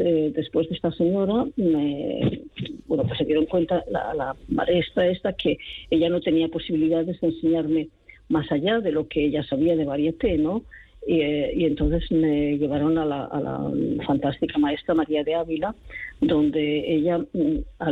después de esta señora, pues se dieron cuenta la maestra esta que ella no tenía posibilidades de enseñarme más allá de lo que ella sabía de varieté, ¿no? Y entonces me llevaron a la fantástica maestra María de Ávila, donde ella